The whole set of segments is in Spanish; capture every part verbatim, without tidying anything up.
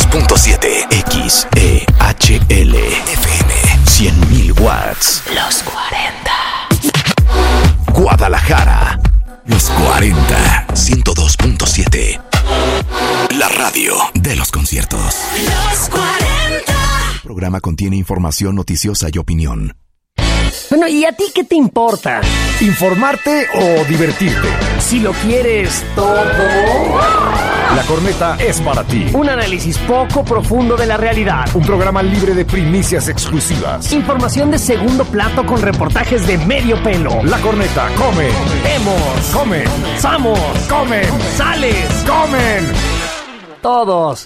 punto siete. X E H L F M. cien mil watts. Los cuarenta. Guadalajara. Los cuarenta. ciento dos punto siete. La radio de los conciertos. Los cuarenta. El programa contiene información noticiosa y opinión. Bueno, ¿y a ti qué te importa? ¿Informarte o divertirte? Si lo quieres todo. La Corneta es para ti. Un análisis poco profundo de la realidad. Un programa libre de primicias exclusivas. Información de segundo plato con reportajes de medio pelo. La Corneta come. Vemos. Come. Somos. Comen. Sales. Comen. Todos.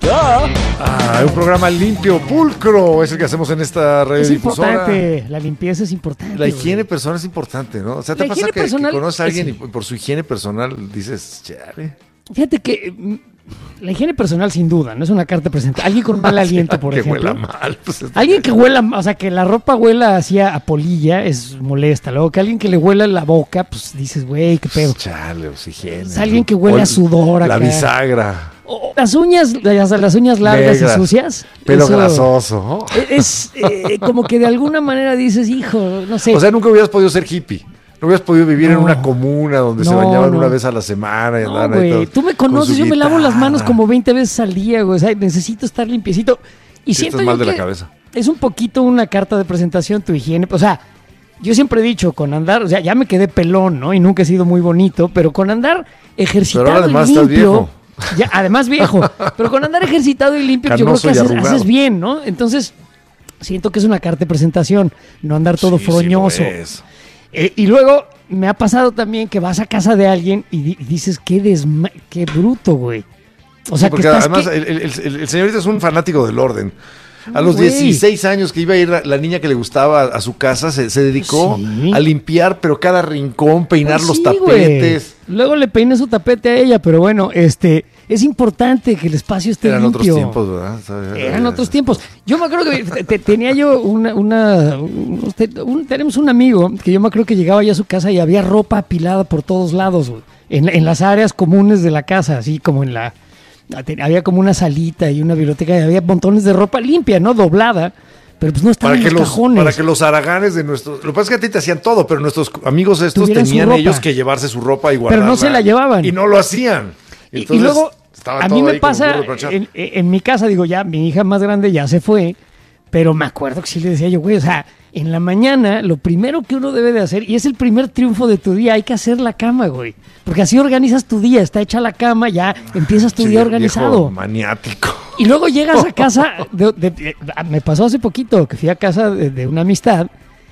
Ah, un programa limpio, pulcro, es el que hacemos en esta red Es difusora. importante, la limpieza es importante. La higiene güey. personal es importante, ¿no? O sea, La ¿te pasa higiene que, personal que conoces a alguien es- y por su higiene personal dices, chale? Fíjate que mm, la higiene personal sin duda, no es una carta presente. Alguien con mal aliento, por que ejemplo. huela mal. Pues, Alguien que huela, o sea, que la ropa huela hacia a polilla es molesta. Luego que alguien que le huela la boca, pues dices, güey, qué pedo. Chale, o sea, higiene. Es alguien que huele O a sudor La acá. bisagra. O las uñas, las, las uñas largas Negras. y sucias. Pelo eso grasoso. ¿no? Es eh, como que de alguna manera dices, hijo, no sé. O sea, nunca hubieras podido ser hippie. No hubieras podido vivir No. en una comuna donde se No, bañaban no. una vez a la semana y No, andaban ahí güey, todos tú me con conoces, su yo me lavo las manos guitarra. como veinte veces al día, güey. O sea, necesito estar limpiecito. Y Sí, siento estás yo mal de la que cabeza. es un poquito una carta de presentación tu higiene. O sea, yo siempre he dicho, con andar, o sea, ya me quedé pelón, ¿no? Y nunca he sido muy bonito, pero con andar ejercitado Pero ahora además y estás limpio. viejo. Ya, además viejo. Pero con andar ejercitado y limpio, Canoso yo y creo que haces, arrugado. haces bien, ¿no? Entonces, siento que es una carta de presentación, no andar todo Sí, sí, froñoso. lo es. Eh, y luego me ha pasado también que vas a casa de alguien y, di- y dices, qué desma qué bruto, güey. O sea, Sí, porque que estás además que- el, el- el- el señorito es un fanático del orden. A No, los güey. dieciséis años que iba a ir la, la niña que le gustaba a, a su casa, se, se dedicó Sí. a limpiar, pero cada rincón, peinar Pues los sí, tapetes. güey. Luego le peiné su tapete a ella, pero bueno, este, es importante que el espacio esté Eran limpio. otros tiempos, ¿verdad? Eran otros tiempos. Yo me acuerdo que te- te- tenía yo una, una un- te- un- tenemos un amigo que yo me acuerdo que llegaba ya a su casa y había ropa apilada por todos lados, güey. En, en las áreas comunes de la casa, así como en la, te- había como una salita y una biblioteca y había montones de ropa limpia, ¿no? Doblada, pero pues no estaba Para en que, los, los, cajones. para que los haraganes de nuestros... Lo que pasa es que a ti te hacían todo, pero nuestros amigos estos Tuvieran su tenían ropa. ellos que llevarse su ropa y guardarla. no se la llevaban. Y no lo hacían. Y- y Entonces, luego, estaba a todo mí me ahí como pasa, burro de planchar. en, en mi casa, digo, ya, mi hija más grande ya se fue, pero me acuerdo que sí le decía yo, güey, o sea, en la mañana, lo primero que uno debe de hacer, y es el primer triunfo de tu día, hay que hacer la cama, güey. Porque así organizas tu día, está hecha la cama, ya empiezas tu Sí, día viejo organizado. maniático. Y luego llegas a casa, de- de- de- me pasó hace poquito que fui a casa de, de una amistad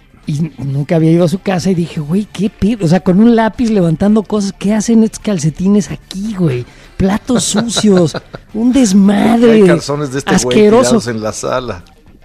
y nunca había ido a su casa y dije, güey, ¿qué pedo? O sea, con un lápiz levantando cosas, ¿qué hacen estos calcetines aquí, güey? Platos sucios, un desmadre. Hay calzones de este güey asqueroso. tirados en la sala.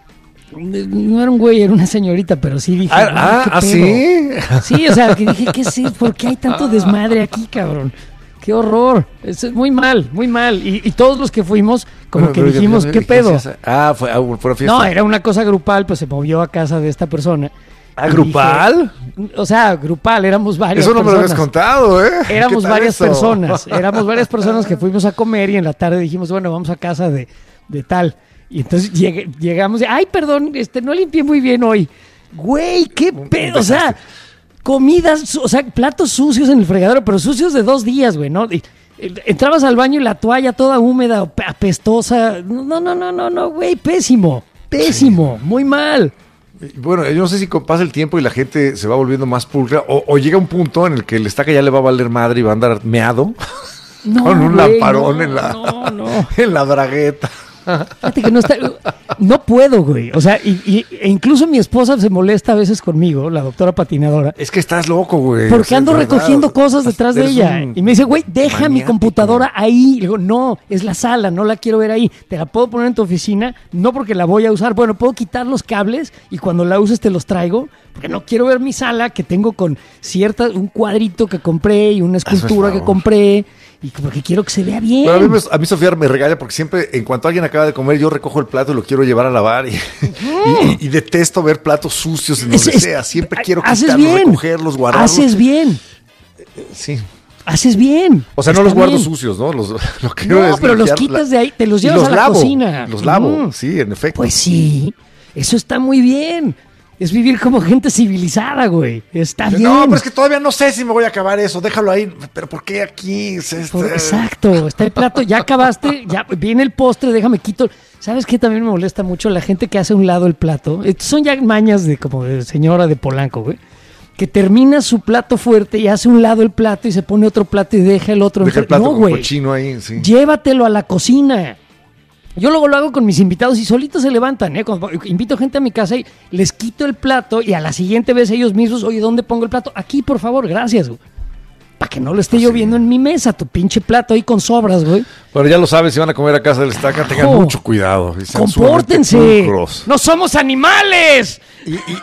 No era un güey, era una señorita, pero sí dije, Ah, güey, ah, ¿qué ¿ah, pedo? sí? Sí, o sea, que dije, ¿qué es esto? ¿Por qué hay tanto desmadre aquí, cabrón? ¡Qué horror! Es muy mal, muy mal. Y, y todos los que fuimos, como Bueno, que pero dijimos, ¿qué- ¿qué qué pedo? hacías? Ah, fue, ah, fue una fiesta. No, era una cosa grupal, pues se movió a casa de esta persona. ¿Ah, Y grupal? dije- o sea, grupal, éramos varias Eso no me lo personas. habías contado, ¿eh? Éramos ¿Qué tal varias eso? personas, éramos varias personas que fuimos a comer y en la tarde dijimos, bueno, vamos a casa de, de tal. Y entonces llegué- llegamos y, ay, perdón, este, no limpié muy bien hoy. Güey, qué pedo, o sea, comidas, su- o sea, platos sucios en el fregadero, pero sucios de dos días, güey, ¿no? Y, eh, entrabas al baño y la toalla toda húmeda, o pe- apestosa. No, no, no, no, no, güey, pésimo, pésimo, muy mal. Bueno, yo no sé si con- pasa el tiempo y la gente se va volviendo más pulcra o, o llega un punto en el que el estaca ya le va a valer madre y va a andar meado No, con un güey, lamparón no, en la No, no. en la bragueta. Fíjate que no está. No puedo, güey. O sea, y, y- e incluso mi esposa se molesta a veces conmigo, la doctora patinadora, Es que estás loco, güey. porque O sea, ando de verdad. recogiendo cosas detrás de Eres ella. un Y me dice, güey, deja mi maniático. computadora ahí. Le digo, no, es la sala, no la quiero ver ahí. Te la puedo poner en tu oficina, no porque la voy a usar. Bueno, puedo quitar los cables y cuando la uses te los traigo, porque no quiero ver mi sala que tengo con cierta, un cuadrito que compré y una escultura que favor. compré. Y porque quiero que se vea bien. Bueno, a, mí, me- a mí Sofía me regaña porque siempre, en cuanto alguien acaba de comer, yo recojo el plato y lo quiero llevar a lavar. Y, y- y detesto ver platos sucios en donde Es- es- sea. Siempre quiero haces quitarlos, bien. recogerlos, guardarlos. Haces bien. Sí. Haces bien. O sea, no Está los guardo bien. sucios, ¿no? Los, lo que No, es pero los limpiar quitas la- de ahí, te los y llevas a la lavo, cocina. Los lavo, Mm. sí, en efecto. Pues sí, eso está muy bien. Es vivir como gente civilizada, güey. Está bien. No, pero es que todavía no sé si me voy a acabar eso. Déjalo ahí. ¿Pero por qué aquí? Es este- Por- exacto, está el plato, ya acabaste, ya viene el postre, déjame quito. ¿Sabes qué también me molesta mucho? La gente que hace a un lado el plato. Estos son ya mañas de como de señora de Polanco, güey. Que termina su plato fuerte y hace a un lado el plato y se pone otro plato y deja el otro. Deja el enfrente. plato No, con güey. cochino ahí, sí. Llévatelo a la cocina. Yo luego lo hago con mis invitados y solitos se levantan, ¿eh? Cuando invito gente a mi casa y les quito el plato y a la siguiente vez ellos mismos, oye, ¿dónde pongo el plato? Aquí, por favor, gracias, güey. Para que no lo esté Pues yo sí. viendo en mi mesa, tu pinche plato ahí con sobras, güey. Bueno, ya lo sabes, si van a comer a casa del Estaca, tengan Carajo. mucho cuidado. y sean ¡Compórtense! sumamente pulcros. ¡No somos animales! Y, y-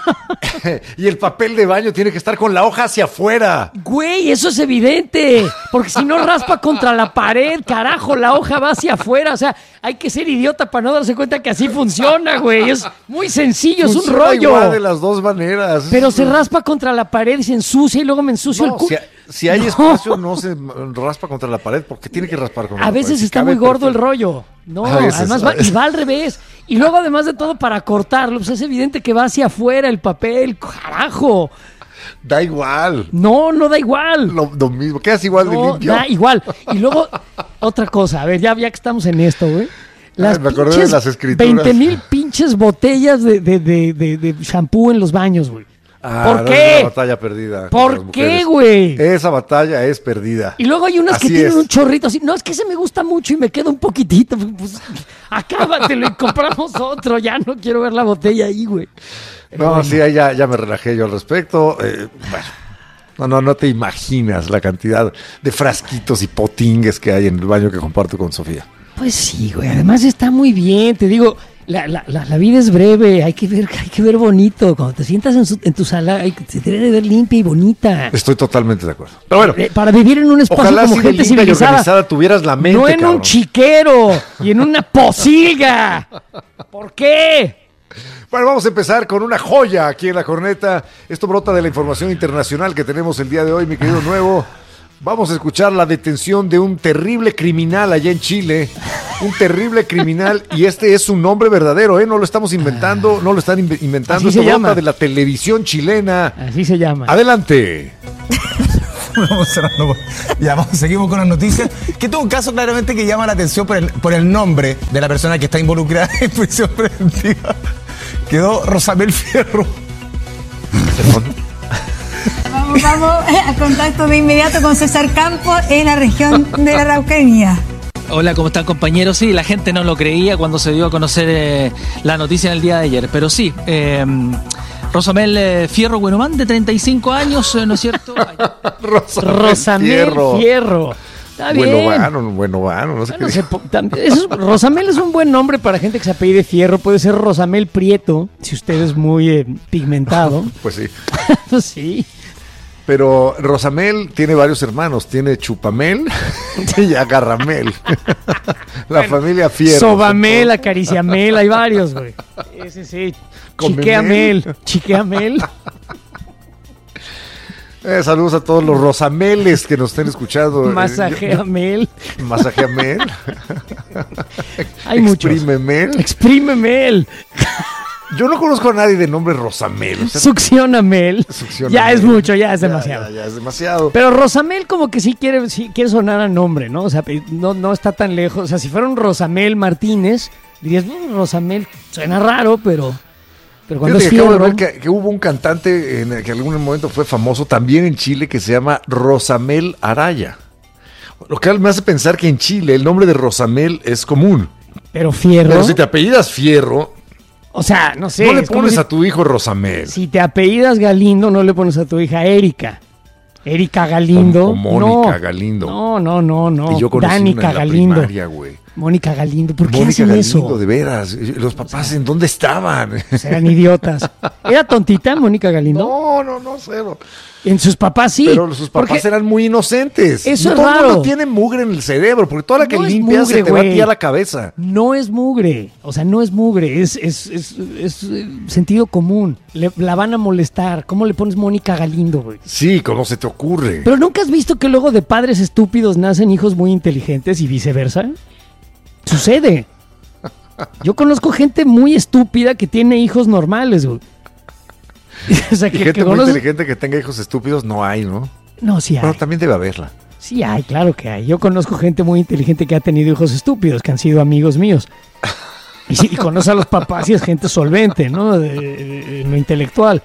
y el papel de baño tiene que estar con la hoja hacia afuera. Güey, eso es evidente. Porque si no raspa contra la pared, carajo, la hoja va hacia afuera. O sea, hay que ser idiota para no darse cuenta que así funciona, güey. Es muy sencillo, es un Funciona rollo. igual de las dos maneras. Pero se raspa contra la pared y se ensucia y luego me ensucio No, el culo. si, si hay No. espacio, no se raspa contra la pared, porque tiene que raspar contra A la pared. veces Si está cabe muy gordo el perfecto. rollo. No, A veces, además a va, veces. y va al revés. Y luego, además de todo, para cortarlo, pues es evidente que va hacia afuera el papel. ¡Carajo! Da igual. No, no da igual. Lo, lo mismo. Quedas igual de No, limpio. da igual. Y luego, otra cosa. A ver, ya, ya que estamos en esto, güey. Las Ay, me acordé de las escrituras. veinte mil pinches botellas de, de, de, de, de shampoo en los baños, güey. Ah, ¿Por no, qué? Es una batalla perdida. con ¿Por las qué, mujeres. güey? Esa batalla es perdida. Y luego hay unas que Así tienen es. un chorrito así. No, es que ese me gusta mucho y me queda un poquitito. Pues acábatelo y compramos otro. Ya no quiero ver la botella ahí, güey. Pero No, bueno. sí, ahí ya, ya me relajé yo al respecto. Eh, bueno, no, no, no te imaginas la cantidad de frasquitos y potingues que hay en el baño que comparto con Sofía. Pues sí, güey. Además está muy bien. Te digo, la, la, la, la vida es breve. Hay que ver, hay que ver bonito. Cuando te sientas en, su- en tu sala, hay, que- se debe de ver limpia y bonita. Estoy totalmente de acuerdo. Pero bueno, Eh, Para vivir en un espacio ojalá como así de gente limpia y civilizada. organizada tuvieras la mente, No en cabrón. un chiquero y en una posilga. ¿Por qué? Bueno, vamos a empezar con una joya aquí en La Corneta. Esto brota de la información internacional que tenemos el día de hoy, mi querido Nuevo. Vamos a escuchar la detención de un terrible criminal allá en Chile. Un terrible criminal, y este es su nombre verdadero, ¿eh? No lo estamos inventando, no lo están inve- inventando. Así se Esto brota llama. de la televisión chilena. Así se llama. Adelante. Vamos cerrando. Ya, vamos, seguimos con las noticias. Que tuvo un caso claramente que llama la atención por el, por el nombre de la persona que está involucrada en prisión preventiva. Quedó Rosamel Fierro. Vamos, vamos a contacto de inmediato con César Campos en la región de la Araucanía. Hola, ¿cómo están, compañeros? Sí, la gente no lo creía cuando se dio a conocer eh, la noticia en el día de ayer, pero sí, eh, Rosamel eh, Fierro Buenumán, de treinta y cinco años, eh, ¿no es cierto? Ay, Rosamel, Rosamel Fierro. Está bien. Bueno, vano, bueno, vano, no sé Bueno, qué. se po- tam- eso es- Rosamel es un buen nombre para gente que se apellide Fierro. Puede ser Rosamel Prieto, si usted es muy eh, pigmentado. Pues sí. Pues sí. Pero Rosamel tiene varios hermanos. Tiene Chupamel y Agarramel. La familia Fierro. Sobamel, Acariciamel, hay varios, güey. Ese sí. Comemel. Chiqueamel. Chiqueamel. Eh, saludos a todos los Rosameles que nos estén escuchando. Eh, Masajeamel. yo- Masajeamel. Hay muchos. Exprímemel. Exprímemel. Yo no conozco a nadie de nombre Rosamel. O sea, Succionamel. Succionamel. Ya es mucho, ya es ya, demasiado. Ya, ya es demasiado. Pero Rosamel como que sí quiere, sí quiere sonar a nombre, ¿no? O sea, no, no está tan lejos. O sea, si fuera un Rosamel Martínez, dirías, "Mm, Rosamel suena raro, pero, pero cuando Fíjate es que acabo de Fierro, ver que, que hubo un cantante en el que en algún momento fue famoso también en Chile que se llama Rosamel Araya. Lo que me hace pensar que en Chile el nombre de Rosamel es común. pero Fierro, Pero si te apellidas Fierro, o sea, no sé. no le es como pones si- a tu hijo Rosamel. Si te apellidas Galindo, no le pones a tu hija Erika. Erika Galindo. O- o Mónica no. Galindo. No, no, no, no. Y yo conocí Danica una en la Galindo. primaria, güey. Mónica Galindo. ¿Por qué Mónica hacen Galindo, eso? de veras. Los papás, ¿en dónde estaban? Pues eran idiotas. ¿Era tontita Mónica Galindo? No, no, no, cero. En sus papás sí. Pero sus papás porque eran muy inocentes. eso no es todo el raro. mundo tiene mugre en el cerebro, porque toda la que No es limpias mugre, se te va a güey. ti a la cabeza. No es mugre, o sea, no es mugre, es, es, es, es, eh, sentido común. Le- la van a molestar. ¿Cómo le pones Mónica Galindo, güey? Sí, ¿cómo se te ocurre? Pero ¿nunca has visto que luego de padres estúpidos nacen hijos muy inteligentes y viceversa? Sucede. Yo conozco gente muy estúpida que tiene hijos normales, güey. O sea, Y que, gente que muy conoces- inteligente que tenga hijos estúpidos no hay, ¿no? No, sí hay. Bueno, también debe haberla. Sí hay, claro que hay. Yo conozco gente muy inteligente que ha tenido hijos estúpidos, que han sido amigos míos. Y, sí, y conoce a los papás y es gente solvente, ¿no? De, de- de lo intelectual.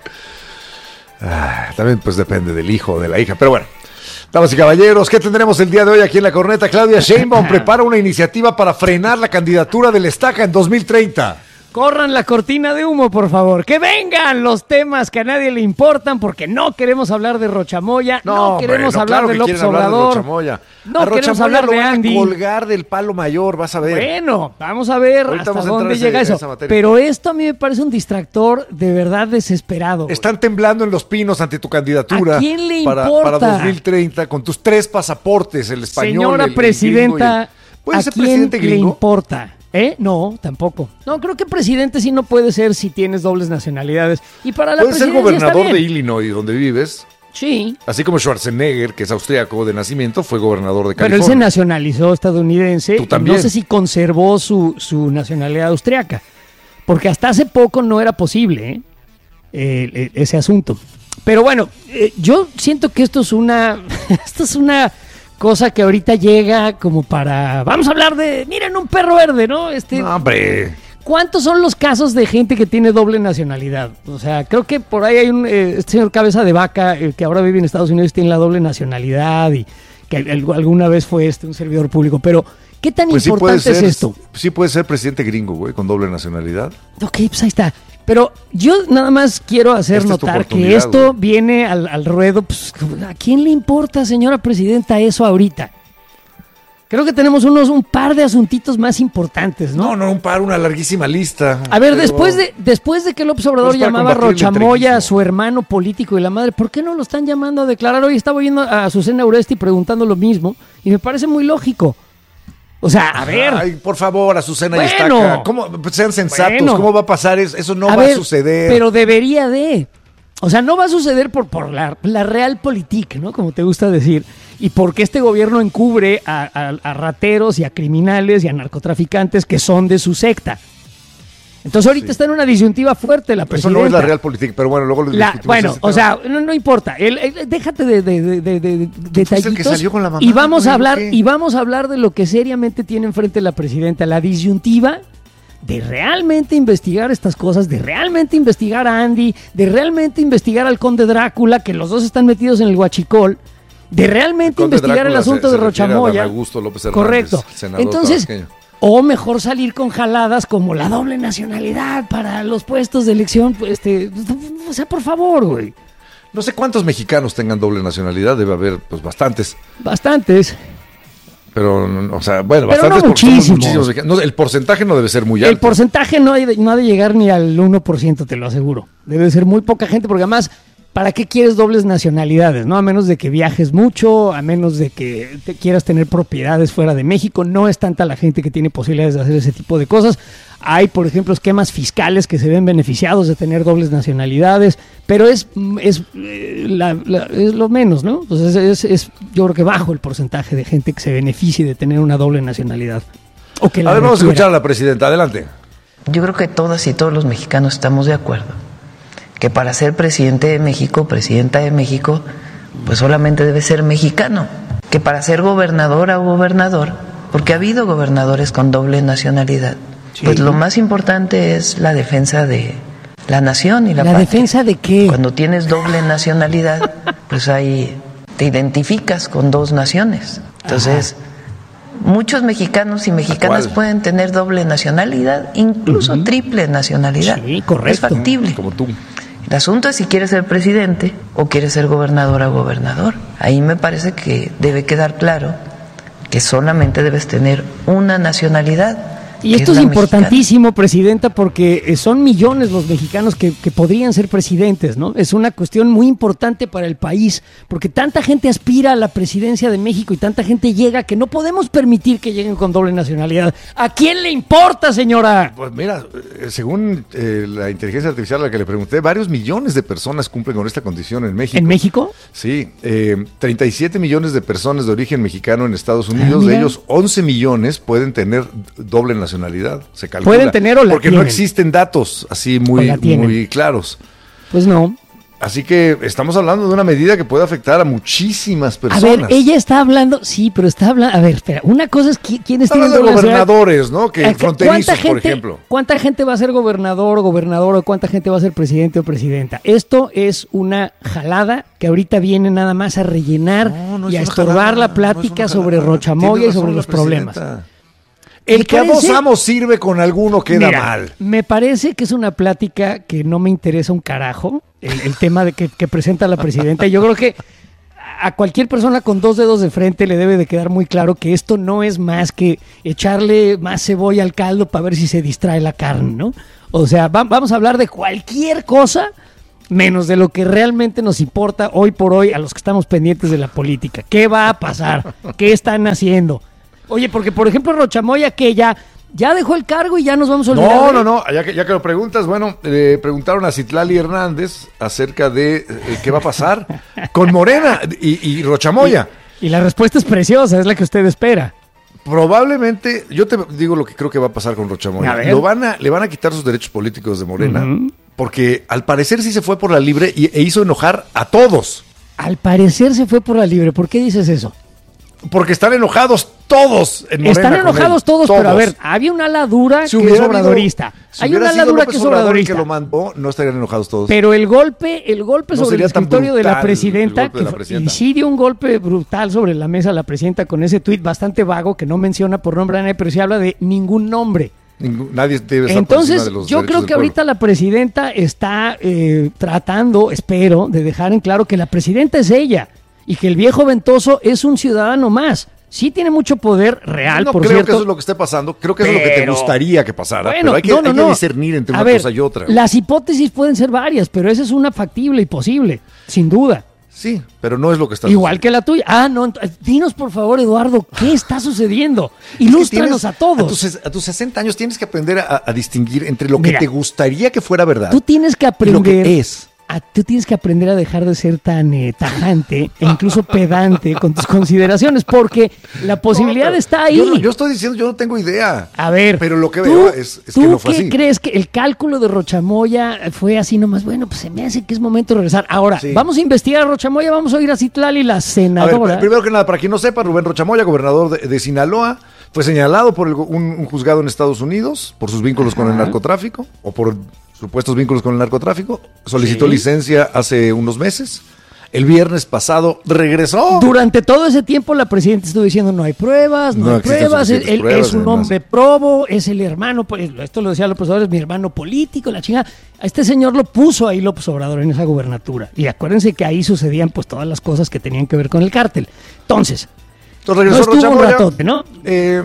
Ah, también pues depende del hijo o de la hija, pero bueno. Damas y caballeros, ¿qué tendremos el día de hoy aquí en La Corneta? Claudia Sheinbaum prepara una iniciativa para frenar la candidatura del Estaca en dos mil treinta. Corran la cortina de humo, por favor. Que vengan los temas que a nadie le importan, porque no queremos hablar de Rochamoya, no, hombre, queremos no, hablar claro de que López quieren hablar de Obrador. Rochamoya. No A queremos Rochamoya hablar lo de van a Andy. colgar del palo mayor, vas a ver. Bueno, vamos a ver Ahorita hasta vamos a entrar dónde a ese- llega a eso. esa materia. Pero esto a mí me parece un distractor de verdad desesperado. Están temblando en los pinos ante tu candidatura. ¿A quién le para, importa? para dos mil treinta con tus tres pasaportes, el español, Señora el- el presidenta, gringo y el- ¿Puede ¿a ser quién presidente le gringo? importa? ¿Eh? No, tampoco. No, creo que presidente sí no puede ser si tienes dobles nacionalidades. Y para la Puede ser presidencia está gobernador de bien. Illinois, donde vives. Sí. Así como Schwarzenegger, que es austriaco de nacimiento, fue gobernador de Pero él California. se nacionalizó estadounidense. Tú y también. no sé si conservó su, su nacionalidad austriaca. Porque hasta hace poco no era posible ¿eh? Eh, eh, ese asunto. Pero bueno, eh, yo siento que esto es una. esto es una cosa que ahorita llega como para. Vamos a hablar de. Miren, un perro verde, ¿no? Este. No, hombre. ¿Cuántos son los casos de gente que tiene doble nacionalidad? O sea, creo que por ahí hay un eh, este señor Cabeza de Vaca eh, que ahora vive en Estados Unidos, tiene la doble nacionalidad y que al- alguna vez fue este un servidor público. Pero, ¿qué tan Pues sí puede importante ser, es esto? sí puede ser presidente gringo, güey, con doble nacionalidad. Ok, pues ahí está. Pero yo nada más quiero hacer Esta es tu notar que oportunidad, esto güey. viene al, al ruedo. Pues, ¿a quién le importa, señora presidenta, eso ahorita? Creo que tenemos unos un par de asuntitos más importantes, ¿no? No, no, un par, una larguísima lista. A ver, Pero- después de después de que López Obrador Pues para llamaba a combatir el Rochamoya a entreguismo. su hermano político y la madre, ¿por qué no lo están llamando a declarar? Hoy estaba oyendo a Azucena Uresti preguntando lo mismo y me parece muy lógico. O sea, a ver, Ay, por favor, Azucena y Bueno. Estaca. ¿Cómo, pues, sean sensatos, Bueno. ¿cómo va a pasar eso? Eso no a va ver, a suceder. pero debería de. O sea, no va a suceder por, por la, la realpolitik, ¿no? Como te gusta decir. Y porque este gobierno encubre a, a- a rateros y a criminales y a narcotraficantes que son de su secta. Entonces ahorita Sí. está en una disyuntiva fuerte la Eso presidenta. no es la realpolitik, pero bueno, luego lo La- discutimos bueno, ese o tema. sea, no, no importa. El- el- déjate de, de, de, de- de- fuiste el que detallitos. salió con la mamá, y vamos güey, a hablar ¿qué? y vamos a hablar de lo que seriamente tiene enfrente la presidenta, la disyuntiva de realmente investigar estas cosas, de realmente investigar a Andy, de realmente investigar al conde Drácula, que los dos están metidos en el huachicol, de realmente El conde investigar el Drácula asunto se- de se refiere a Rochamoya. Adán Augusto López Hernández, Correcto. senador Entonces, tabasqueño. o mejor salir con jaladas como la doble nacionalidad para los puestos de elección, pues, este, o sea, por favor, güey. No sé cuántos mexicanos tengan doble nacionalidad, debe haber pues bastantes. Bastantes. Pero, no, o sea, bueno, Pero bastantes no porque somos muchísimos. muchísimos mexicanos. No, el porcentaje no debe ser muy alto. El porcentaje no, hay de, no ha de llegar ni al uno por ciento, te lo aseguro. Debe ser muy poca gente, porque además, ¿para qué quieres dobles nacionalidades? ¿No? A menos de que viajes mucho, a menos de que te quieras tener propiedades fuera de México. No es tanta la gente que tiene posibilidades de hacer ese tipo de cosas. Hay, por ejemplo, esquemas fiscales que se ven beneficiados de tener dobles nacionalidades, pero es, es, eh, la- la- es lo menos, ¿no? Entonces es, es, yo creo que bajo el porcentaje de gente que se beneficie de tener una doble nacionalidad. O que la A ver, vamos a requiera. escuchar a la presidenta. Adelante. Yo creo que todas y todos los mexicanos estamos de acuerdo que para ser presidente de México, presidenta de México, pues solamente debe ser mexicano. Que para ser gobernadora o gobernador, porque ha habido gobernadores con doble nacionalidad, Sí. pues lo más importante es la defensa de la nación y la, ¿La patria. defensa de qué? Cuando tienes doble nacionalidad, pues ahí te identificas con dos naciones. Entonces, muchos mexicanos y mexicanas ¿Cuál? pueden tener doble nacionalidad, incluso triple nacionalidad. Sí, correcto. Es factible. Como tú. El asunto es si quieres ser presidente o quieres ser gobernadora o gobernador. Ahí me parece que debe quedar claro que solamente debes tener una nacionalidad. Y que esto es, la importantísimo, presidenta, porque eh, son millones los mexicanos que, que podrían ser presidentes, ¿no? Es una cuestión muy importante para el país, porque tanta gente aspira a la presidencia de México y tanta gente llega que no podemos permitir que lleguen con doble nacionalidad. ¿A quién le importa, señora? Pues mira, eh, según eh, la inteligencia artificial a la que le pregunté, varios millones de personas cumplen con esta condición en México. ¿En México? Sí, eh, treinta y siete millones de personas de origen mexicano en Estados Unidos, Ah, de mira. ellos once millones pueden tener doble nacionalidad. Se calcula. Pueden tener o la Porque tienen. no existen datos así O muy, la tienen. muy claros. Pues no. Así que estamos hablando de una medida que puede afectar a muchísimas A personas. ver, ella está hablando, sí, pero está hablando, a ver, espera, una cosa es qui- quiénes Está tienen hablando de doble nacionalidad. gobernadores, ¿no? Que Eh, fronterizos, ¿cuánta gente, por ejemplo. ¿Cuánta gente va a ser gobernador o gobernador o cuánta gente va a ser presidente o presidenta? Esto es una jalada que ahorita viene nada más a rellenar No, no y es a una estorbar jalada, la no plática es una sobre jalada. Rochamoya Tiene y sobre razón los la problemas. presidenta. Me El que a dos parece- amos sirve con alguno queda Mira, mal. Me parece que es una plática que no me interesa un carajo, el, el tema de que, que presenta la presidenta. Y yo creo que a cualquier persona con dos dedos de frente le debe de quedar muy claro que esto no es más que echarle más cebolla al caldo para ver si se distrae la carne, ¿no? O sea, va- vamos a hablar de cualquier cosa menos de lo que realmente nos importa hoy por hoy a los que estamos pendientes de la política. ¿Qué va a pasar? ¿Qué están haciendo? Oye, porque por ejemplo Rochamoya que ya, ya dejó el cargo y ya nos vamos a olvidar. No, de no, él. no, ya que, ya que lo preguntas, bueno, le preguntaron a Citlali Hernández acerca de eh, qué va a pasar con Morena y, y Rochamoya. Y la respuesta es preciosa, es la que usted espera. Probablemente, yo te digo lo que creo que va a pasar con A Rochamoya. ver. Lo van a, le van a quitar sus derechos políticos de Morena, Ujú. porque al parecer sí se fue por la libre y, e hizo enojar a todos. Al parecer se fue por la libre. ¿Por qué dices eso? Porque están enojados todos en Morena. Están con enojados él. todos, pero a ver, había una ala dura Si que es hubiera habido- obradorista. si Hay hubiera una ala sido dura López que es Obrador el obradorista. que lo mandó, no estarían enojados todos. Pero el golpe, el golpe No sobre el sería tan escritorio de la brutal presidenta, el golpe de la que fue- presidenta. y sí dio un golpe brutal sobre la mesa la presidenta con ese tuit bastante vago que no menciona por nombre a nadie, pero sí habla de ningún nombre. Ningún- nadie debe estar por Entonces, encima de los yo derechos creo del que pueblo. ahorita la presidenta está eh, tratando, espero, de dejar en claro que la presidenta es ella y que el viejo ventoso es un ciudadano más. Sí tiene mucho poder real, no por creo cierto. que eso es lo que esté pasando. Creo que eso es lo que te Pero- gustaría que pasara. Bueno, pero hay que, no, no, hay que no. discernir entre A una ver, cosa y otra. Las hipótesis pueden ser varias, pero esa es una factible y posible, sin duda. Sí, pero no es lo que está Igual que la tuya. Ah, no, ent- dinos por favor, Eduardo, ¿qué está sucediendo? Ilústranos a todos. A tus, ses- a tus sesenta años tienes que aprender a, a distinguir entre lo Mira, que te gustaría que fuera verdad Tú tienes que y lo aprender. que es. a- tú tienes que aprender a dejar de ser tan eh, tajante e incluso pedante con tus consideraciones, porque la posibilidad No, pero está ahí. Yo, no- yo estoy diciendo, yo no tengo idea. A ver, Pero lo que ¿tú- veo es, es ¿tú que no fue qué así. crees que el cálculo de Rochamoya fue así nomás? Bueno, pues se me hace que es momento de regresar. Ahora, Sí. vamos a investigar a Rochamoya, vamos a oír a Citlali, la A ver, senadora. primero que nada, para quien no sepa, Rubén Rochamoya, gobernador de, de Sinaloa, fue señalado por el go- un, un juzgado en Estados Unidos por sus vínculos con el narcotráfico o por supuestos vínculos con el narcotráfico. Solicitó Sí. licencia hace unos meses. El viernes pasado regresó. Durante todo ese tiempo la presidenta estuvo diciendo no hay pruebas, no, No hay existen pruebas, él, suficientes él pruebas, es un además. hombre probo, es el hermano, pues, esto lo decía López Obrador, es mi hermano político, la chingada. A este señor lo puso ahí López Obrador en esa gubernatura. Y acuérdense que ahí sucedían pues todas las cosas que tenían que ver con el cártel. Entonces, Entonces regresó no estuvo un Rochamoya. ratote, ¿no? Eh,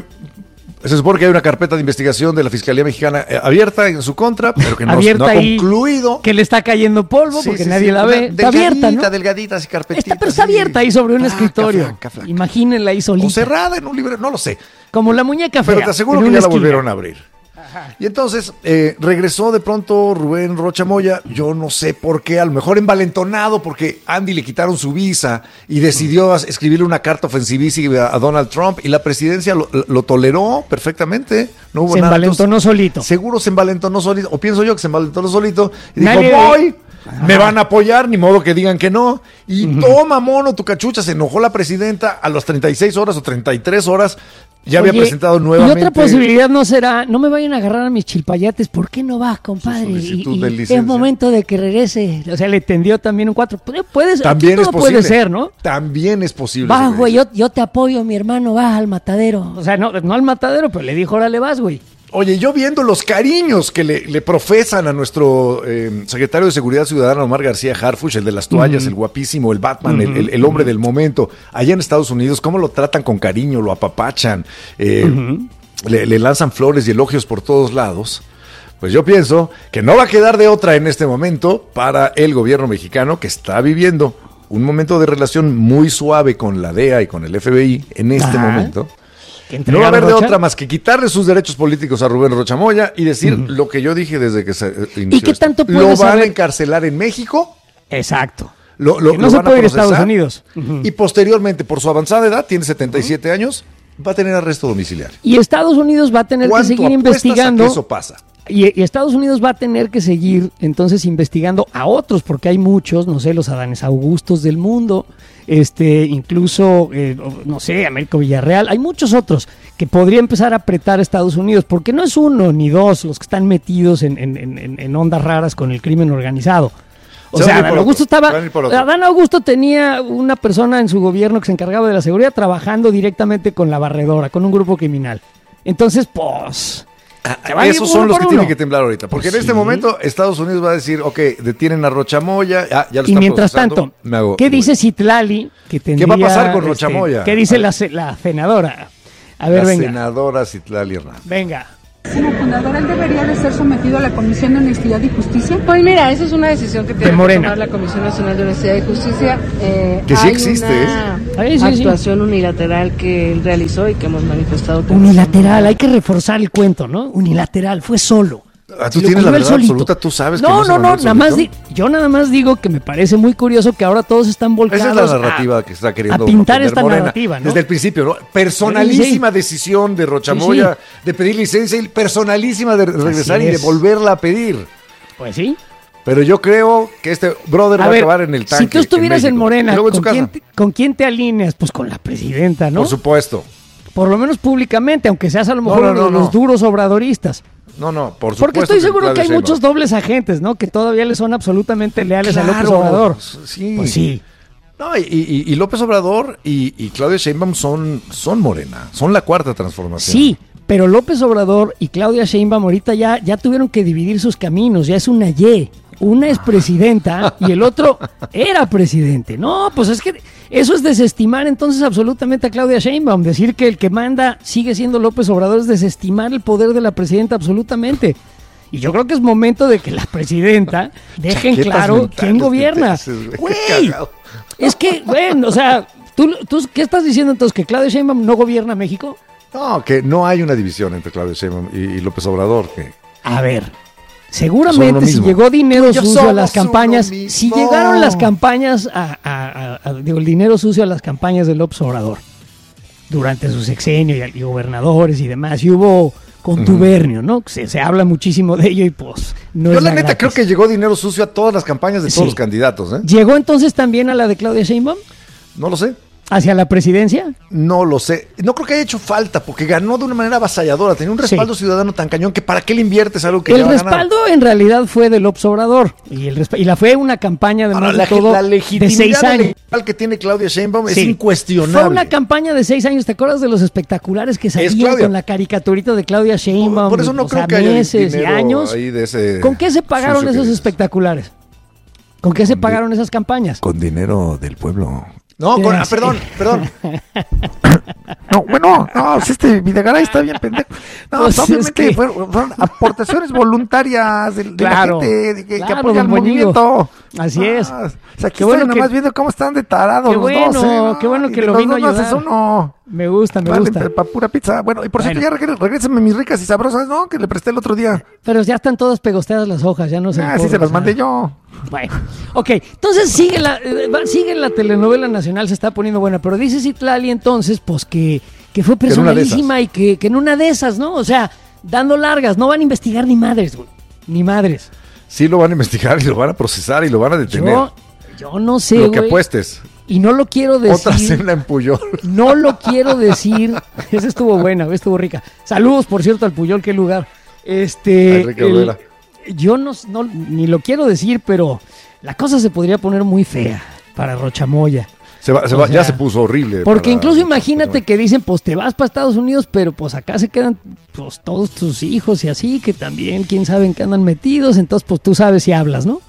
se supone que hay una carpeta de investigación de la Fiscalía Mexicana eh, abierta en su contra, pero que no, abierta no ha ahí, concluido. que le está cayendo polvo Sí, porque sí, nadie sí, la una ve. Está abierta, delgadita, ¿no? delgadita, así carpetita. Está, pero está así, abierta ahí sobre un flaca, escritorio. flaca, flaca. Imagínenla ahí solita. O cerrada en un libro, no lo sé. Como la muñeca fea. Pero te aseguro en que una ya la esquina. volvieron a abrir. Y entonces eh, regresó de pronto Rubén Rochamoya, yo no sé por qué, a lo mejor envalentonado porque Andy le quitaron su visa y decidió as- escribirle una carta ofensivísima a Donald Trump y la presidencia lo, lo toleró perfectamente, no hubo Se nada. envalentonó Entonces, solito. Seguro se envalentonó solito, o pienso yo que se envalentonó solito y dijo, Nadie- voy, me van a apoyar, ni modo que digan que no. Y toma, mono, tu cachucha, se enojó la presidenta a las treinta y seis horas o treinta y tres horas. Ya había Oye, presentado nuevamente. Y otra posibilidad no será, no me vayan a agarrar a mis chilpayates, ¿por qué no vas, compadre? Su Y, solicitud y de es licencia. momento de que regrese. O sea, le tendió también un cuatro. Puede, puede ser, También todo es posible. puede ser, ¿no? También es posible. Vas, ese güey, juicio. yo, yo te apoyo, mi hermano, vas al matadero. O sea, no, no al matadero, pero le dijo, órale, vas, güey. Oye, yo viendo los cariños que le, le profesan a nuestro eh, secretario de Seguridad Ciudadana, Omar García Harfuch, el de las toallas, el guapísimo, el Batman, el, el- el hombre del momento, allá en Estados Unidos, cómo lo tratan con cariño, lo apapachan. Eh, le, le lanzan flores y elogios por todos lados, pues yo pienso que no va a quedar de otra en este momento para el gobierno mexicano, que está viviendo un momento de relación muy suave con la D E A y con el F B I en este Ajá. momento. ¿Que No va a haber de Rocha? otra más que quitarle sus derechos políticos a Rubén Rocha Moya y decir uh-huh. lo que yo dije desde que se eh, inició. ¿Y qué esto. tanto Lo puedes van saber? a encarcelar en México. Exacto. Lo, lo, Que no lo se van puede ir a procesar, Estados Unidos. Uh-huh. Y posteriormente, por su avanzada edad, tiene setenta y siete uh-huh. años, va a tener arresto domiciliario. Y Estados Unidos va a tener que ¿Cuánto seguir apuestas investigando. a que eso pasa? Y, y Estados Unidos va a tener que seguir entonces investigando a otros, porque hay muchos, no sé, los Adanes Augustos del mundo, este, incluso, eh, no sé, Américo Villarreal, hay muchos otros que podría empezar a apretar a Estados Unidos, porque no es uno ni dos los que están metidos en, en, en, en ondas raras con el crimen organizado. O Se sea, van a ir Adán por Augusto otro, estaba, se van a ir por otro. Adán Augusto tenía una persona en su gobierno que se encargaba de la seguridad trabajando directamente con la barredora, con un grupo criminal. Entonces, pues... se va a ir Esos uno son los por que uno. tienen que temblar ahorita. Porque Pues en este sí. momento Estados Unidos va a decir, ok, detienen a Rocha Moya, ah, ya lo Y están mientras procesando, tanto, me hago- ¿qué me dice voy. Citlali? Que tendría, ¿Qué va a pasar con Rocha este, Moya? ¿Qué dice la, se- la senadora? A ver, La venga. senadora Citlali Hernández. Venga. Como fundador, ¿él debería de ser sometido a la Comisión de Honestidad y Justicia? Pues mira, esa es una decisión que tiene que Morena. tomar la Comisión Nacional de Honestidad y Justicia. Eh, Que sí hay existe, una ¿eh? Sí, sí, sí. actuación unilateral que él realizó y que hemos manifestado. que Unilateral, hay que reforzar el cuento, ¿no? Unilateral, fue solo. Ah, tú Lo tienes la ocurrió él verdad solito. absoluta, tú sabes que No, no se no, mandó no, él nada más di- solito. yo nada más digo que me parece muy curioso que ahora todos están volcados Esa es la narrativa a, que está queriendo a pintar mantener esta Morena, narrativa, ¿no? desde el principio, ¿no? Personalísima decisión de Rocha Sí, sí. Moya de pedir licencia y personalísima de regresar Así y de es. volverla a pedir. Pues sí. Pero yo creo que este brother A va ver, a acabar en el tanque. si tú estuvieras en, México. Morena, Y luego en ¿con su quién, casa. te, ¿con quién te alineas? Pues con la presidenta, ¿no? Por supuesto. Por lo menos públicamente, aunque seas a lo No, mejor no, uno de no, los no. duros obradoristas. No, no, por supuesto. Porque estoy seguro que Claudia hay Sheinbaum. muchos dobles agentes, ¿no? Que todavía le son absolutamente leales a López Claro, Obrador. Sí. Pues sí. No, y, y- y López Obrador y, y Claudia Sheinbaum son, son Morena, son la cuarta transformación. Sí, pero López Obrador y Claudia Sheinbaum ahorita ya, ya tuvieron que dividir sus caminos, ya es una Y. Una es presidenta y el otro era presidente. No, pues es que eso es desestimar entonces absolutamente a Claudia Sheinbaum. Decir que el que manda sigue siendo López Obrador es desestimar el poder de la presidenta absolutamente. Y yo creo que es momento de que la presidenta deje en Chaquetas claro mentales quién que gobierna. te haces, güey. Qué Güey, cagado. es que, bueno, o sea, ¿tú, tú, ¿qué estás diciendo entonces? ¿Que Claudia Sheinbaum no gobierna México? No, que no hay una división entre Claudia Sheinbaum y, y López Obrador. Que A ver, Son seguramente uno si mismo. llegó dinero Tú y yo sucio a somos las campañas, uno mismo. si llegaron las campañas, a, a- a- a- digo, el dinero sucio a las campañas de López Obrador durante su sexenio y, y gobernadores y demás, y hubo contubernio, ¿no? Se, se habla muchísimo de ello y pues no yo es la la neta gratis. creo que llegó dinero sucio a todas las campañas de todos Sí. los candidatos, ¿eh? ¿Llegó entonces también a la de Claudia Sheinbaum? No lo sé. ¿Hacia la presidencia? No lo sé. No creo que haya hecho falta porque ganó de una manera avasalladora. Tenía un respaldo ciudadano tan cañón que para qué le inviertes algo que El ya va a ganar? respaldo en realidad fue de López Obrador y, el resp- y la fue una campaña de Ahora, más la, de todo la de legitimidad seis años. electoral que tiene Claudia Sheinbaum es Sí. incuestionable. Fue una campaña de seis años. ¿Te acuerdas de los espectaculares que salían Claudia. con la caricaturita de Claudia Sheinbaum? Por eso no O creo sea, que haya meses y dinero años. ahí de ese ¿Con qué se pagaron sucio que esos dices. espectaculares? ¿Con qué se pagaron esas campañas? Con dinero del pueblo. No, Ya con, ah, sé. perdón, perdón. No, bueno, no, si este Videgaray está bien pendejo. No, Pues es obviamente que- fueron, fueron aportaciones voluntarias de, de Claro, la gente de que, que claro, apoya don el Moñigo. movimiento. Así es. Ah, o sea, aquí Qué bueno estoy que- nomás viendo cómo están de tarados Qué los bueno, dos, ¿eh? No, qué bueno y que de lo los vino a dos no haces ayudar. uno. Me gusta, me Vale, gusta. pa' pura pizza. Bueno, y por cierto, Bueno. ya regre- regrésenme mis ricas y sabrosas, ¿no? Que le presté el otro día. Pero ya están todas pegosteadas las hojas, ya no se Ah, sí se las mandé yo. Bueno, ok, entonces sigue la, eh, va- sigue la telenovela nacional, se está poniendo buena, pero dice Citlali entonces, pues que, que fue en una de personalísima y que, que en una de esas, ¿no? O sea, dando largas, no van a investigar ni madres, güey, ni madres. Sí lo van a investigar y lo van a procesar y lo van a detener. Yo, yo no sé, lo que güey, apuestes. y no lo quiero Otra decir, cena en Puyol. no lo quiero decir, esa estuvo buena, estuvo rica. Saludos, por cierto, al Puyol, qué lugar. Este, Ay, Rica Olvera. yo no, no, ni lo quiero decir, pero la cosa se podría poner muy fea para Rochamoya. Se va, se O va, sea, ya se puso horrible. Porque para- incluso imagínate que dicen, pues te vas para Estados Unidos, pero pues acá se quedan pues todos tus hijos y así, que también quién sabe en qué andan metidos, entonces pues tú sabes si hablas, ¿no?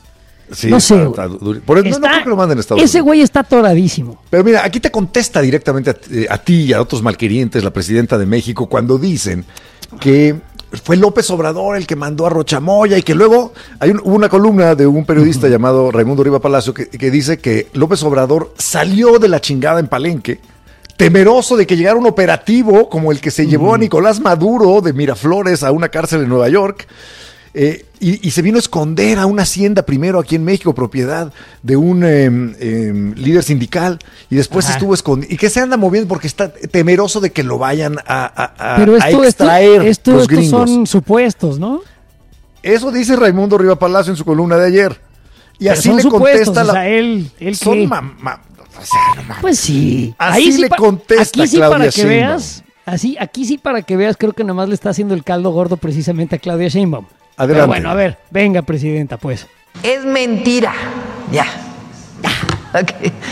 Sí, no sé. está- está duro. Por eso no, no Está- creo que lo manden a Estados ese Unidos. güey está atoradísimo. Pero mira, aquí te contesta directamente a, eh, a ti y a otros malquerientes la presidenta de México cuando dicen que fue López Obrador el que mandó a Rochamoya y que luego hay un- hubo una columna de un periodista llamado Raimundo Riva Palacio que, que dice que López Obrador salió de la chingada en Palenque, temeroso de que llegara un operativo como el que se llevó a Nicolás Maduro de Miraflores a una cárcel en Nueva York. Eh, y, y se vino a esconder a una hacienda primero aquí en México, propiedad de un eh, eh, líder sindical, y después Ajá. estuvo escondido. ¿Y que se anda moviendo? Porque está temeroso de que lo vayan a, a- a- Pero a esto, esto, extraer esto- los estos gringos. son supuestos, ¿no? Eso dice Raimundo Riva Palacio en su columna de ayer. Y Pero así son le supuestos, contesta o la... sea, él, él son qué. ma- ma- o sea, no mames. Pues sí. Así sí le pa- contesta aquí sí Claudia para que Sheinbaum. veas, así, aquí sí para que veas, creo que nada más le está haciendo el caldo gordo precisamente a Claudia Sheinbaum. Adelante. Pero bueno, a ver, venga, presidenta, pues. Es mentira. Ya. Ok.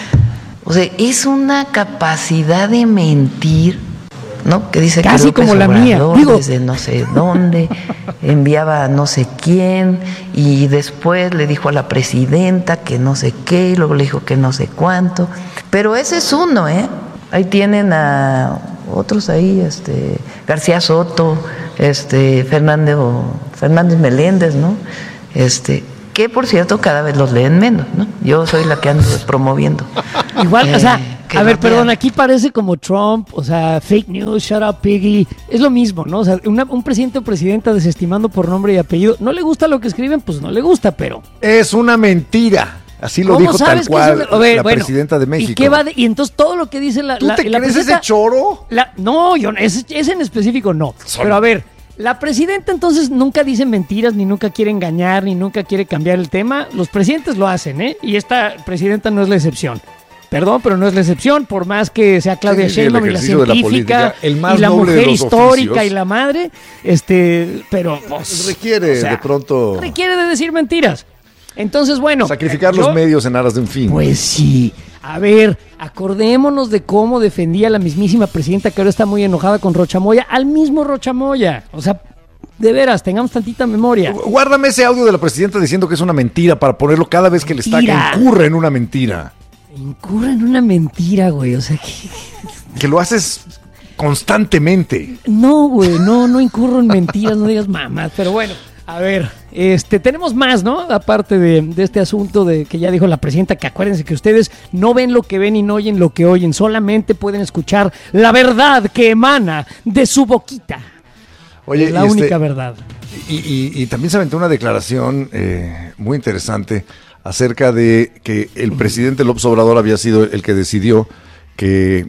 O sea, es una capacidad de mentir, ¿no? Que dice Casi que López como la mía. Obrador, Digo- desde no sé dónde, enviaba a no sé quién, y después le dijo a la presidenta que no sé qué, y luego le dijo que no sé cuánto. Pero ese es uno, ¿eh? Ahí tienen a otros ahí, este, García Soto, este, Fernando, Fernández Meléndez, ¿no? Este, que por cierto cada vez los leen menos, ¿no? Yo soy la que ando promoviendo. Igual, Eh, o sea, que a ver, lo perdón, vean. aquí parece como Trump, o sea, fake news, shut up, piggy. Es lo mismo, ¿no? O sea, una- un presidente o presidenta desestimando por nombre y apellido. No le gusta lo que escriben, pues no le gusta, pero. Es una mentira. Así lo ¿Cómo dijo tal sabes que cual es una- a ver, la bueno, presidenta de México. ¿Y qué va de- y entonces todo lo que dice la, ¿Tú la, te la crees presidenta- ese choro? la- no, yo ese, ese en específico no. Son- Pero a ver, la presidenta entonces nunca dice mentiras, ni nunca quiere engañar, ni nunca quiere cambiar el tema. Los presidentes lo hacen, ¿eh? Y esta presidenta no es la excepción. Perdón, pero no es la excepción, por más que sea Claudia Sí, sí, el Sheinbaum y la ejercicio de la científica política, el más y la noble de mujer los histórica oficios. y la madre, este, pero pues, Requiere o sea, de pronto requiere de decir mentiras. Entonces, bueno, sacrificar yo- los medios en aras de un fin. pues sí. A ver, acordémonos de cómo defendía la mismísima presidenta que ahora está muy enojada con Rochamoya, al mismo Rochamoya. O sea, de veras, tengamos tantita memoria. Guárdame ese audio de la presidenta diciendo que es una mentira para ponerlo cada vez que le está que Mentira. incurre en una mentira. Incurre en una mentira, güey. O sea, que... Que lo haces constantemente. No, güey, no, no incurro en mentiras, no digas mamás. Pero bueno, a ver, este, tenemos más, ¿no? Aparte de, de este asunto de que ya dijo la presidenta, que acuérdense que ustedes no ven lo que ven y no oyen lo que oyen, solamente pueden escuchar la verdad que emana de su boquita. Oye, la y este- única verdad. Y, y- y también se aventó una declaración eh, muy interesante acerca de que el presidente López Obrador había sido el que decidió que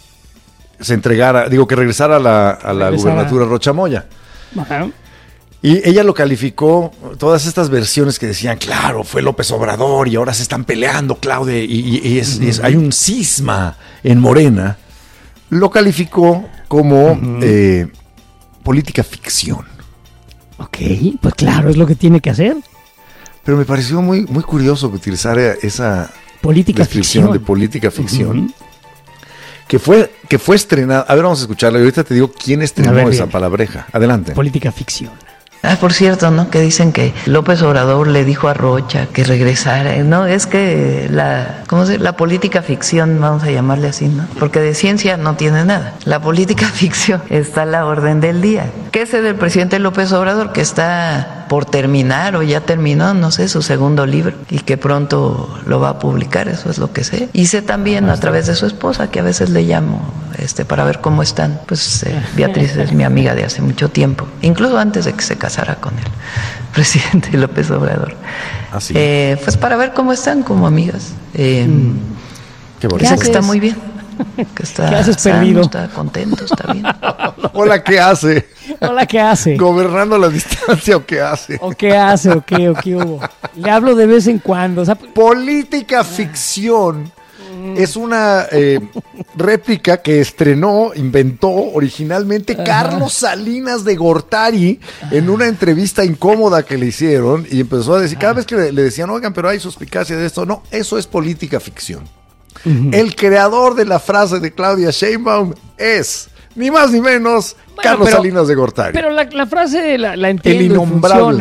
se entregara, digo, que regresara a la, a la Regresara. gubernatura Rochamoya. Ajá. Y ella lo calificó, todas estas versiones que decían, claro, fue López Obrador y ahora se están peleando, Claudia, y, y- y es- y es- hay un cisma en Morena, lo calificó como eh, política ficción. Ok, pues claro, es lo que tiene que hacer. Pero me pareció muy, muy curioso que utilizara esa Política descripción ficción. de política ficción. Ujú. Que fue, que fue estrenada. A ver, vamos a escucharla. Y ahorita te digo quién estrenó A ver, esa bien. palabreja. Adelante. Política ficción. Ah, por cierto, ¿no? Que dicen que López Obrador le dijo a Rocha que regresara. No, es que la, ¿cómo se? La política ficción, vamos a llamarle así, ¿no? Porque de ciencia no tiene nada. La política ficción está a la orden del día. ¿Qué sé del presidente López Obrador? Que está por terminar o ya terminó, no sé, su segundo libro y que pronto lo va a publicar, eso es lo que sé. Y sé también a través de su esposa, que a veces le llamo este, para ver cómo están. Pues eh, Beatriz es mi amiga de hace mucho tiempo, incluso antes de que se casara con el presidente López Obrador. Así. Eh, pues para ver cómo están como amigas. Eh, Qué Dice bonito. que está muy bien. Que está ¿Qué haces sano, perdido? está contento, está bien. Hola, ¿qué hace? Hola, ¿qué hace? ¿Gobernando a la distancia o qué hace? ¿O qué hace? ¿O qué? ¿O qué hubo? Le hablo de vez en cuando. O sea, Política ficción es una eh, réplica que estrenó, inventó originalmente Carlos Salinas de Gortari en una entrevista incómoda que le hicieron y empezó a decir, cada vez que le, le decían, oigan, pero hay suspicacia de esto, no, eso es política ficción. El creador de la frase de Claudia Sheinbaum es, ni más ni menos, Bueno, Carlos pero- Salinas de Gortari. pero la, la frase la, la entiendo. El y innombrable. funciona.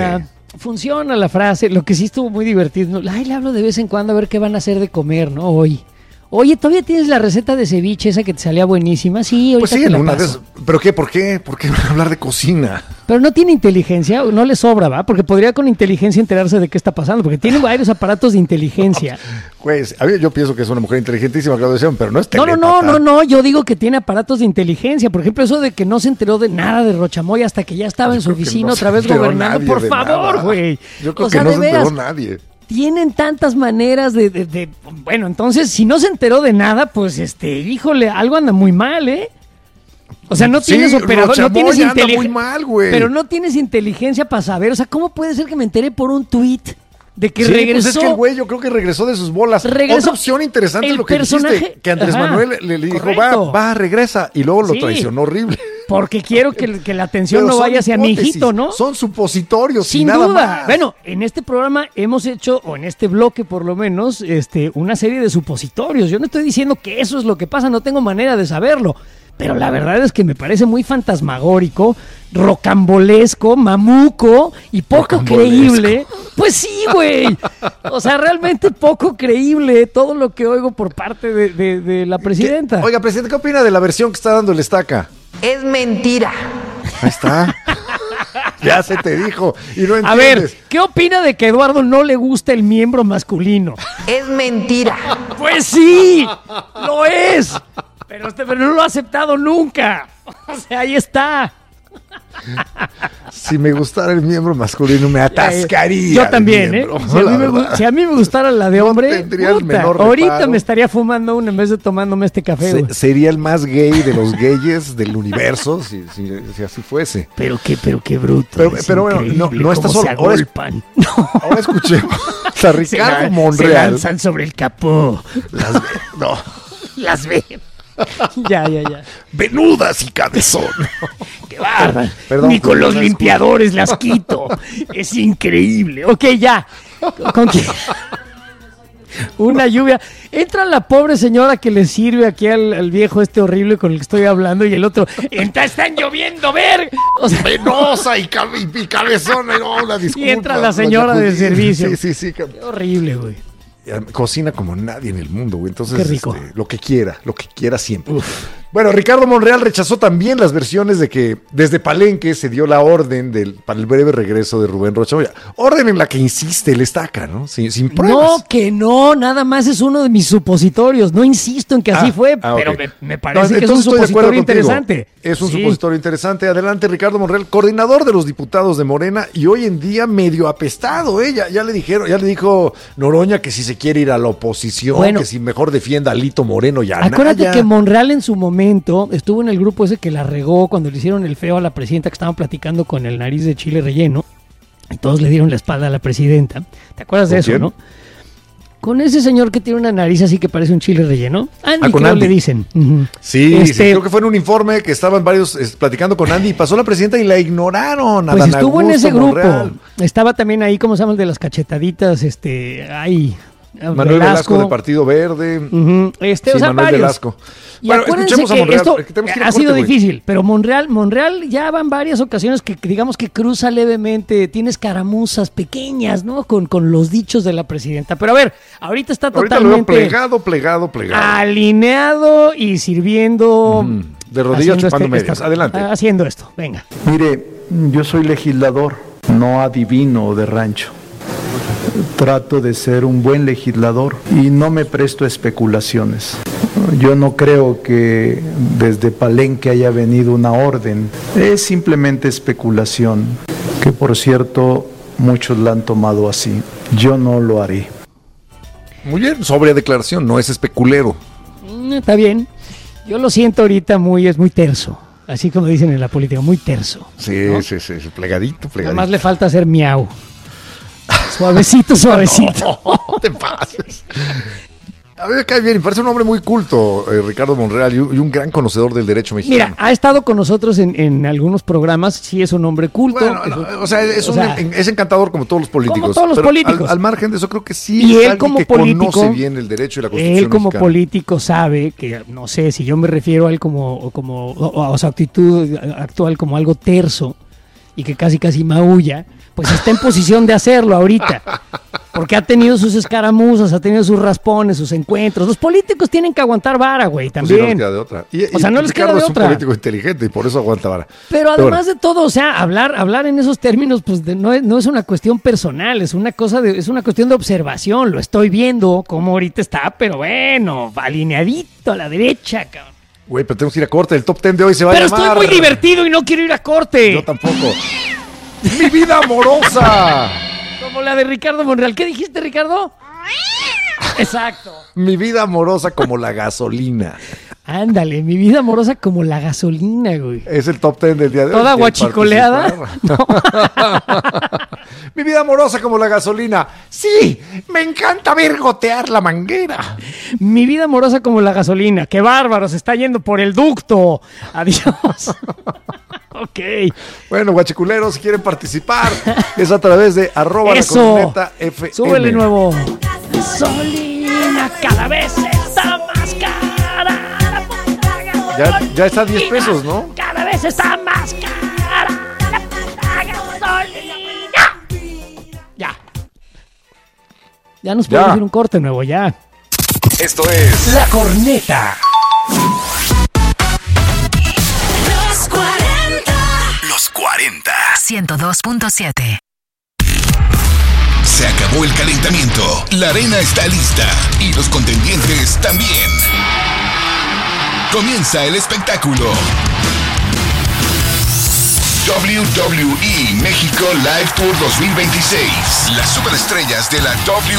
funciona la frase. Lo que sí estuvo muy divertido, ¿no? Ay, le hablo de vez en cuando a ver qué van a hacer de comer, ¿no? Hoy. Oye, ¿todavía tienes la receta de ceviche esa que te salía buenísima? Sí, ahorita Pues sí, te en la una de paso. esas. ¿Pero qué? ¿Por qué? ¿Por qué van a hablar de cocina? Pero no tiene inteligencia, no le sobra, ¿va? Porque podría con inteligencia enterarse de qué está pasando, porque tiene varios aparatos de inteligencia. Pues, a ver, yo pienso que es una mujer inteligentísima, Claudia Sheinbaum, pero no es No, no, telépata. no, no, no, yo digo que tiene aparatos de inteligencia. Por ejemplo, eso de que no se enteró de nada de Rochamoy hasta que ya estaba en su Creo que oficina no otra se vez enteró gobernando. nadie Por de favor, nada. güey. Yo creo O sea, que no de se enteró veras, nadie. tienen tantas maneras de, de, de- Bueno, entonces, si no se enteró de nada, pues, este, híjole, algo anda muy mal, ¿eh? O sea, no Sí, tienes operador, no Rochamoy tienes anda inteligencia. muy mal, güey. Pero no tienes inteligencia para saber. O sea, ¿cómo puede ser que me enteré por un tuit de que Sí, regresó? pues es que el güey yo creo que regresó de sus bolas. Regresó. Otra opción interesante El es lo que personaje- dijiste, que Andrés Ajá, Manuel le, le dijo, correcto. va, va, regresa, y luego lo Sí. traicionó horrible. Porque quiero que, que la atención Pero no son vaya hacia mi hipótesis, hijito, ¿no? Son supositorios, Sin y nada duda. más. Bueno, en este programa hemos hecho, o en este bloque por lo menos, este, una serie de supositorios. Yo no estoy diciendo que eso es lo que pasa, no tengo manera de saberlo. Pero la verdad es que me parece muy fantasmagórico, rocambolesco, mamuco y poco Rocambolesco. creíble. Pues sí, güey. O sea, realmente poco creíble todo lo que oigo por parte de, de- de la presidenta. ¿Qué- Oiga, presidente, ¿qué opina de la versión que está dando el Estaca? Es mentira. Ahí está. Ya se te dijo. Y no A entiendes. ver, ¿qué opina de que a Eduardo no le gusta el miembro masculino? Es mentira. Pues sí, lo es. Pero, este, pero no lo ha aceptado nunca. O sea, ahí está. Si me gustara el miembro masculino, me atascaría. Yo el también, ¿eh? miembro, Si a, la mí me, verdad. gu- si a mí me gustara la de No hombre, tendría el puta, menor ahorita reparo. me estaría fumando una en vez de tomándome este café. Se- güey. sería el más gay de los gayes del universo si, si- si así fuese. Pero qué, pero qué bruto. Pero- es pero bueno, increíble no- no está cómo solo. se Ahora es- agolpan. No. Ahora escuchemos a Se, Ricardo lan- se Monreal. lanzan sobre el capó. Las ve- no. Las ven. Ya, ya, ya. Venudas y cabezón. ¡Qué bárbaro! Perdón, Ni con perdón, los la limpiadores las quito. Es increíble. Ok, ya. ¿Con quién? Una lluvia. Entra la pobre señora que le sirve aquí al, al viejo este horrible con el que estoy hablando y el otro. "Entra, están lloviendo, ver". O sea, Venosa y, cabe- y cabezón. No, una disculpa. y entra la una señora del jacuzzi. servicio. Sí, sí, sí. Qué horrible, güey. Cocina como nadie en el mundo, güey. Entonces, Qué rico. este, lo que quiera, lo que quiera siempre. Bueno, Ricardo Monreal rechazó también las versiones de que desde Palenque se dio la orden del, para el breve regreso de Rubén Rocha Moya. Orden en la que insiste el Estaca, ¿no? Sin, sin pruebas. No, que no, nada más es uno de mis supositorios. No insisto en que así Ah, fue, ah, pero ok. me, me parece No, que es un entonces estoy de acuerdo supositorio contigo. interesante. Es un Sí. supositorio interesante. Adelante, Ricardo Monreal, coordinador de los diputados de Morena y hoy en día medio apestado. ¿eh? Ya, ya le dijeron, ya le dijo Noroña que si se quiere ir a la oposición, Bueno. que si mejor defienda a Lito Moreno y a Acuérdate Anaya. que Monreal en su momento estuvo en el grupo ese que la regó cuando le hicieron el feo a la presidenta que estaban platicando con el nariz de chile relleno y todos le dieron la espalda a la presidenta. ¿Te acuerdas de ¿Con eso, quién? no? Con ese señor que tiene una nariz así que parece un chile relleno. Andy, Ah, con creo Andy. le dicen. Ujú. Sí, sí, Este, creo que fue en un informe que estaban varios eh, platicando con Andy y pasó la presidenta y la ignoraron. a Pues Dan estuvo en Augusto ese grupo. Monreal. Estaba también ahí, ¿cómo se llama el de las cachetaditas? Este, ay, Manuel Velasco del Partido Verde. Ujú, Este, Sí, o sea, Manuel varios. Velasco. Y Bueno, acuérdense escuchemos a que Monreal, esto porque tenemos que ir a ha sido corte, güey. difícil, pero Monreal, Monreal ya van varias ocasiones que que digamos que cruza levemente, tiene escaramuzas pequeñas, ¿no? Con, con los dichos de la presidenta. Pero a ver, ahorita está Ahorita lo veo totalmente plegado, plegado, plegado. alineado y sirviendo... Ujú, de rodillas haciendo chupando este- medias. esta- Adelante. Haciendo esto, venga. Mire, yo soy legislador, no adivino de rancho. Trato de ser un buen legislador y no me presto a especulaciones. Yo no creo que desde Palenque haya venido una orden. Es simplemente especulación, que por cierto muchos la han tomado así. Yo no lo haré. Muy bien, sobria declaración, no es especulero. Mm, Está bien. Yo lo siento ahorita muy, es muy terso. Así como dicen en la política, muy terso. Sí, sí, sí, sí, plegadito, Nada plegadito. más le falta hacer miau. Suavecito, suavecito. No te pases. A mí me cae bien, me parece un hombre muy culto, eh, Ricardo Monreal, y un, y un gran conocedor del derecho mexicano. Mira, ha estado con nosotros en, en algunos programas, sí es un hombre culto. Bueno, es no, un- o sea, es, o un- sea, es encantador como todos los políticos. Como todos los pero políticos. Al, al margen de eso, creo que sí Y es él alguien como que político, conoce bien el derecho y la constitución él como mexicana. político sabe que, no sé, si yo me refiero a él como, como o, o a su actitud actual como algo terso, y que casi casi maulla, pues está en posición de hacerlo ahorita. Porque ha tenido sus escaramuzas, ha tenido sus raspones, sus encuentros. Los políticos tienen que aguantar vara, güey, también. Pues sí, no les queda de otra. Y, o sea, no les queda de es un otra. político inteligente y por eso aguanta vara. Pero además de todo, o sea, hablar, hablar en esos términos, pues de, no, es, no es una cuestión personal, es una cosa de, es una cuestión de observación. Lo estoy viendo como ahorita está, pero bueno, alineadito a la derecha, cabrón. Güey, pero tenemos que ir a corte. El top ten de hoy se va pero a llamar. Pero estoy muy divertido y no quiero ir a corte. Yo tampoco. ¡Mi vida amorosa! Como la de Ricardo Monreal. ¿Qué dijiste, Ricardo? Exacto. Mi vida amorosa como la gasolina. Ándale, mi vida amorosa como la gasolina, güey. Es el top ten del día de hoy. ¿Toda guachicoleada? No. Mi vida amorosa como la gasolina. Sí, me encanta ver gotear la manguera. Mi vida amorosa como la gasolina. ¡Qué bárbaro! Se está yendo por el ducto. Adiós. Ok. Bueno, guachiculeros, si quieren participar, es a través de arroba la corneta F M. Súbele nuevo. Gasolina cada vez está más cara. Ya, ya está a diez pesos, ¿no? Cada vez está más cara la puta gasolina. Ya. Ya nos podemos ir un corte nuevo, ya. Esto es La Corneta. Los cuarenta. Los cuarenta. ciento dos punto siete. Se acabó el calentamiento. La arena está lista. Y los contendientes también. Comienza el espectáculo. W W E México Live Tour dos mil veintiséis. Las superestrellas de la W